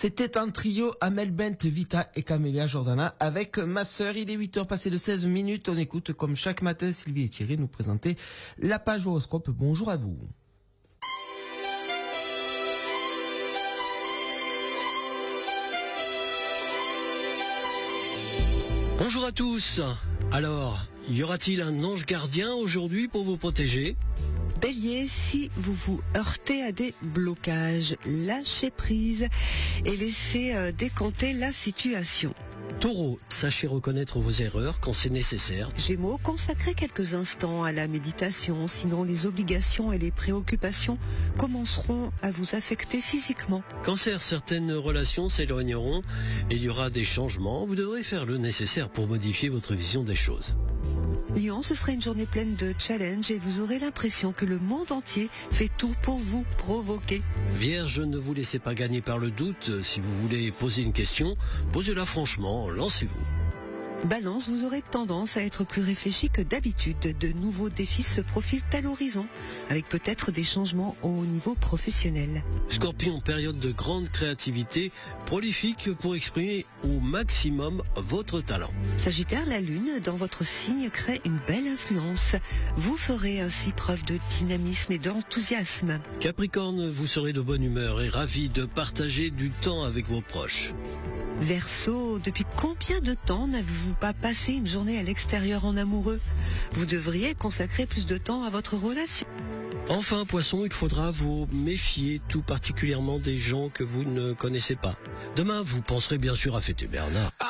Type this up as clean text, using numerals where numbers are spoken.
C'était un trio Amel Bent, Vita et Camélia Jordana avec ma sœur. Il est 8h passé de 16 minutes. On écoute comme chaque matin Sylvie et Thierry nous présenter la page horoscope. Bonjour à vous. Bonjour à tous. Alors, y aura-t-il un ange gardien aujourd'hui pour vous protéger ? Bélier, si vous vous heurtez à des blocages, lâchez prise et laissez décanter la situation. Taureau, sachez reconnaître vos erreurs quand c'est nécessaire. Gémeaux, consacrez quelques instants à la méditation, sinon les obligations et les préoccupations commenceront à vous affecter physiquement. Cancer, certaines relations s'éloigneront et il y aura des changements. Vous devrez faire le nécessaire pour modifier votre vision des choses. Lion, ce sera une journée pleine de challenges et vous aurez l'impression que le monde entier fait tout pour vous provoquer. Vierge, ne vous laissez pas gagner par le doute. Si vous voulez poser une question, posez-la franchement, lancez-vous. Balance, vous aurez tendance à être plus réfléchi que d'habitude. De nouveaux défis se profilent à l'horizon, avec peut-être des changements au niveau professionnel. Scorpion, période de grande créativité, prolifique pour exprimer au maximum votre talent. Sagittaire, la lune dans votre signe crée une belle influence. Vous ferez ainsi preuve de dynamisme et d'enthousiasme. Capricorne, vous serez de bonne humeur et ravi de partager du temps avec vos proches. Verseau, depuis combien de temps n'avez-vous pas passé une journée à l'extérieur en amoureux ? Vous devriez consacrer plus de temps à votre relation. Enfin, Poisson, il faudra vous méfier tout particulièrement des gens que vous ne connaissez pas. Demain, vous penserez bien sûr à fêter Bernard.